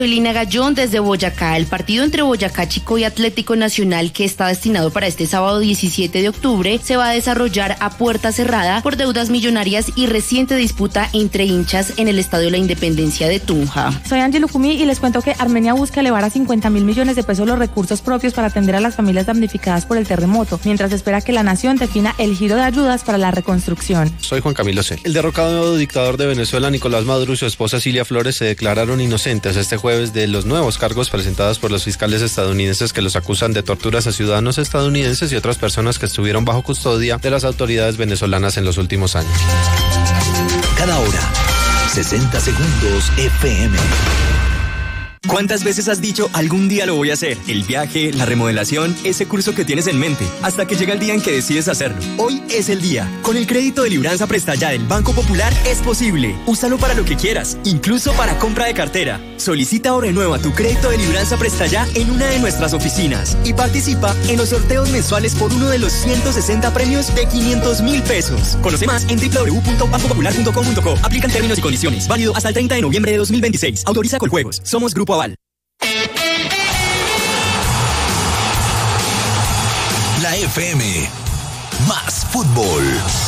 Lina Gallón desde Boyacá. El partido entre Boyacá Chico y Atlético Nacional, que está destinado para este sábado 17 de octubre, se va a desarrollar a puerta cerrada por deudas millonarias y reciente disputa entre hinchas en el Estadio La Independencia de Tunja. Soy Ángel Ucumí y les cuento que Armenia busca elevar a 50.000 millones de pesos los recursos propios para atender a las familias damnificadas por el terremoto, mientras espera que la nación defina el giro de ayudas para la reconstrucción. Soy Juan Camilo C. El derrocado dictador de Venezuela, Nicolás Maduro, y su esposa Cilia Flores se declararon inocentes este jueves de los nuevos cargos presentados por los fiscales estadounidenses que los acusan de torturas a ciudadanos estadounidenses y otras personas que estuvieron bajo custodia de las autoridades venezolanas en los últimos años. Cada hora, 60 segundos FM. ¿Cuántas veces has dicho algún día lo voy a hacer? El viaje, la remodelación, ese curso que tienes en mente, hasta que llega el día en que decides hacerlo. Hoy es el día. Con el crédito de Libranza Presta Ya del Banco Popular es posible. Úsalo para lo que quieras, incluso para compra de cartera. Solicita o renueva tu crédito de Libranza Presta Ya en una de nuestras oficinas y participa en los sorteos mensuales por uno de los 160 premios de 500.000 pesos. Conoce más en www.bancopopular.com.co. Aplican términos y condiciones. Válido hasta el 30 de noviembre de 2026. Autoriza Coljuegos. Somos Grupo Aval. La FM, más fútbol.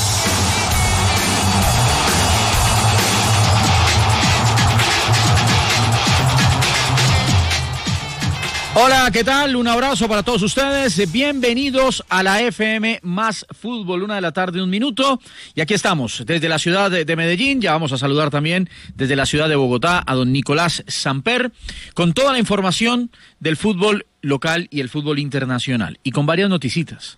Hola, ¿qué tal? Un abrazo para todos ustedes. Bienvenidos a la FM Más Fútbol, 1:00 p.m, 1 minuto. Y aquí estamos, desde la ciudad de Medellín. Ya vamos a saludar también desde la ciudad de Bogotá a don Nicolás Samper, con toda la información del fútbol local y el fútbol internacional. Y con varias noticitas.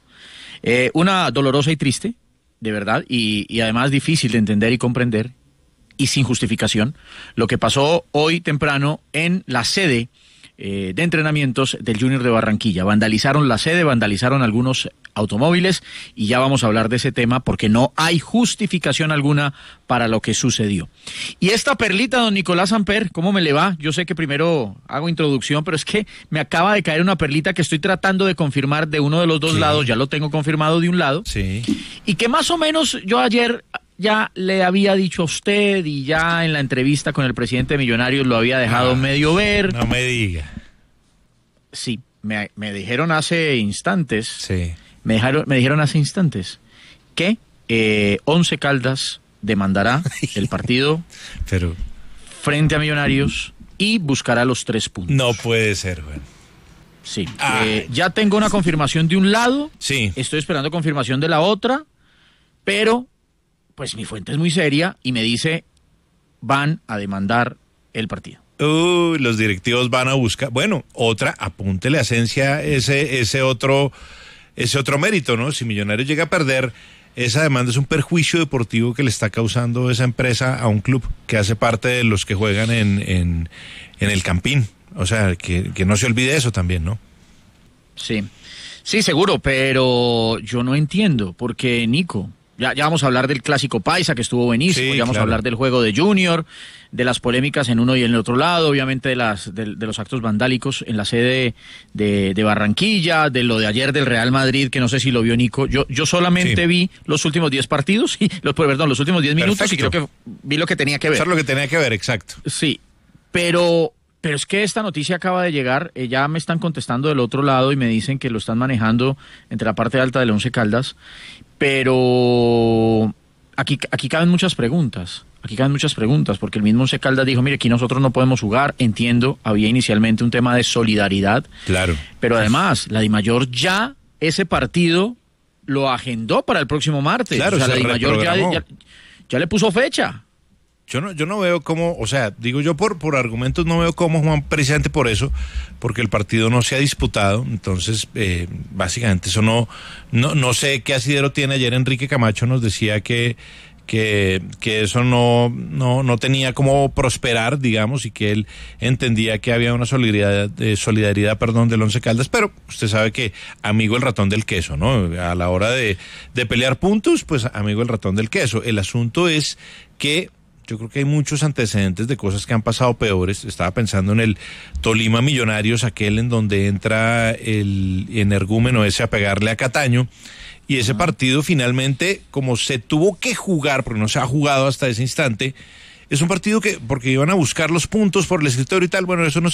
Una dolorosa y triste, de verdad, y además difícil de entender y comprender, y sin justificación, lo que pasó hoy temprano en la sede de entrenamientos del Junior de Barranquilla. Vandalizaron la sede, vandalizaron algunos automóviles y ya vamos a hablar de ese tema porque no hay justificación alguna para lo que sucedió. Y esta perlita, don Nicolás Samper, ¿cómo me le va? Yo sé que primero hago introducción, pero es que me acaba de caer una perlita que estoy tratando de confirmar de uno de los dos lados, ya lo tengo confirmado de un lado, sí. Y que más o menos yo ayer ya le había dicho a usted y ya en la entrevista con el presidente de Millonarios lo había dejado medio ver. No me diga. Sí, me dijeron hace instantes. Sí. Me dijeron hace instantes que 11 Caldas demandará el partido pero frente a Millonarios y buscará los 3 puntos. No puede ser, güey. Sí. Ya tengo una confirmación de un lado. Sí. Estoy esperando confirmación de la otra, pero pues mi fuente es muy seria y me dice van a demandar el partido. Los directivos van a buscar. Bueno, apúntele a Esencia ese otro mérito, ¿no? Si Millonarios llega a perder, esa demanda es un perjuicio deportivo que le está causando esa empresa a un club que hace parte de los que juegan en el Campín. O sea, que no se olvide eso también, ¿no? Sí, seguro, pero yo no entiendo, porque Nico, ya vamos a hablar del clásico paisa que estuvo buenísimo, sí, ya vamos a hablar del juego de Junior, de las polémicas en uno y en el otro lado, obviamente de los actos vandálicos en la sede de Barranquilla, de lo de ayer del Real Madrid, que no sé si lo vio Nico. Yo solamente vi los últimos 10 partidos, los últimos 10 minutos. Perfecto. Y creo que vi lo que tenía que ver. Eso es lo que tenía que ver, exacto. Sí, pero es que esta noticia acaba de llegar, ya me están contestando del otro lado y me dicen que lo están manejando entre la parte alta del Once Caldas, pero aquí caben muchas preguntas. Porque el mismo Once Caldas dijo, mire, aquí nosotros no podemos jugar, entiendo, había inicialmente un tema de solidaridad. Claro. Pero además, la DIMAYOR ya ese partido lo agendó para el próximo martes. Claro, o sea, la DIMAYOR ya le puso fecha. Yo no veo cómo, o sea, digo yo por argumentos no veo cómo, Juan, precisamente por eso, porque el partido no se ha disputado, entonces básicamente eso no sé qué asidero tiene. Ayer Enrique Camacho nos decía que eso no tenía cómo prosperar, digamos, y que él entendía que había una solidaridad del Once Caldas, pero usted sabe que amigo el ratón del queso, ¿no? A la hora de pelear puntos, pues amigo el ratón del queso. El asunto es que yo creo que hay muchos antecedentes de cosas que han pasado peores. Estaba pensando en el Tolima Millonarios, aquel en donde entra el energúmeno ese a pegarle a Cataño. Y ese partido finalmente, como se tuvo que jugar, porque no se ha jugado hasta ese instante, es un partido que, porque iban a buscar los puntos por el escritorio y tal, bueno, eso no